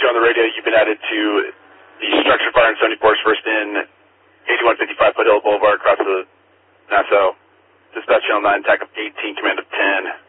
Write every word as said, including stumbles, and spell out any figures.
on the radio. You've been added to the structure fire in seventy-fourth, first in eighty-one fifty-five Foothill Boulevard across the Nassau. Dispatch channel nine, TAC of eighteen, command of ten.